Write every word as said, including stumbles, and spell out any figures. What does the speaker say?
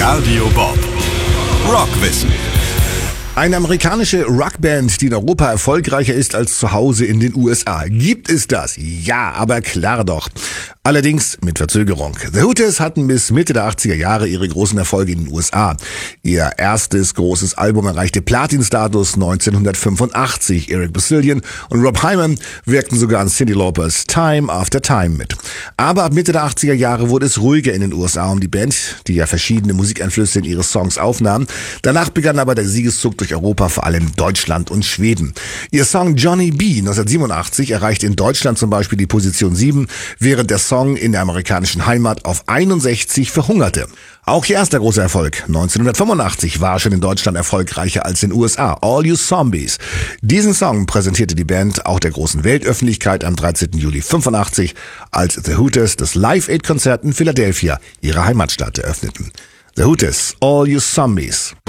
Radio Bob. Rockwissen. Eine amerikanische Rockband, die in Europa erfolgreicher ist als zu Hause in den U S A. Gibt es das? Ja, aber klar doch. Allerdings mit Verzögerung. The Hooters hatten bis Mitte der achtziger Jahre ihre großen Erfolge in den U S A. Ihr erstes großes Album erreichte Platin-Status neunzehnhundertfünfundachtzig. Eric Bazillion und Rob Hyman wirkten sogar an Cyndi Laupers Time After Time mit. Aber ab Mitte der achtziger Jahre wurde es ruhiger in den U S A um die Band, die ja verschiedene Musikeinflüsse in ihre Songs aufnahm. Danach begann aber der Siegeszug durch Europa, vor allem Deutschland und Schweden. Ihr Song Johnny B. neunzehnhundertsiebenundachtzig erreichte in Deutschland zum Beispiel die Position sieben, während der Song in der amerikanischen Heimat auf einundsechzig verhungerte. Auch ihr erster großer Erfolg neunzehnhundertfünfundachtzig war schon in Deutschland erfolgreicher als in den U S A. All You Zombies. Diesen Song präsentierte die Band auch der großen Weltöffentlichkeit am dreizehnten Juli fünfundachtzig, als The Hooters das Live-Aid-Konzert in Philadelphia, ihre Heimatstadt, eröffneten. The Hooters, All You Zombies.